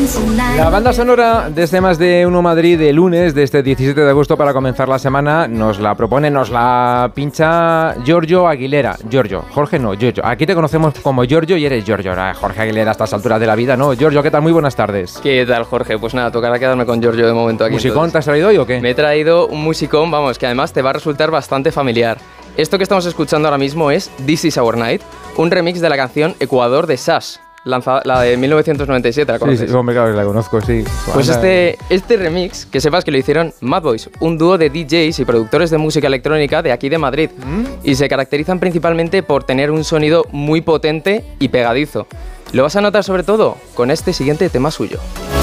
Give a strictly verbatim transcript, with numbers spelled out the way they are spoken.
La banda sonora de este Más de Uno Madrid de lunes, de este diecisiete de agosto, para comenzar la semana, nos la propone, nos la pincha Giorgio Aguilera. Giorgio, Jorge no, Giorgio. Aquí te conocemos como Giorgio y eres Giorgio. Ahora Jorge Aguilera a estas alturas de la vida, ¿no? Giorgio, ¿qué tal? Muy buenas tardes. ¿Qué tal, Jorge? Pues nada, tocará quedarme con Giorgio de momento aquí. ¿Musicón entonces. te has traído hoy o qué? Me he traído un musicón, vamos, que además te va a resultar bastante familiar. Esto que estamos escuchando ahora mismo es This Is Our Night, un remix de la canción Ecuador de Sash, lanzada, la de mil novecientos noventa y siete, ¿la conoces? Sí, sí, hombre, claro que la conozco, sí. Pues Anda. este, este remix, que sepas que lo hicieron Mad Boys, un dúo de D Js y productores de música electrónica de aquí de Madrid, ¿Mm? y se caracterizan principalmente por tener un sonido muy potente y pegadizo. Lo vas a notar sobre todo con este siguiente tema suyo.